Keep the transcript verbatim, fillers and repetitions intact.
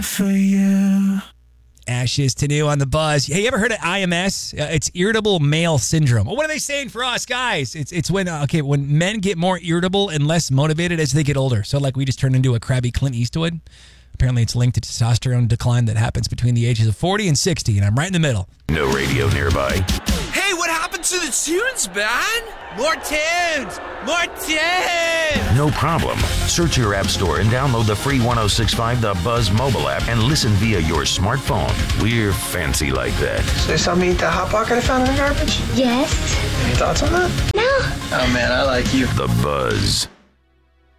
For you. Ashes to new on the buzz. Hey, you ever heard of I M S? Uh, it's irritable male syndrome. Well, what are they saying for us guys? It's it's when uh, okay when men get more irritable and less motivated as they get older. So like we just turned into a crabby Clint Eastwood. Apparently, it's linked to testosterone decline that happens between the ages of forty and sixty, and I'm right in the middle. No radio nearby. Hey, what happened to the tunes, man? More tunes! More tunes! No problem. Search your app store and download the free one oh six point five The Buzz mobile app and listen via your smartphone. We're fancy like that. So you saw me eat that Hot Pocket I found in the garbage? Yes. Any thoughts on that? No. Oh, man, I like you. The Buzz.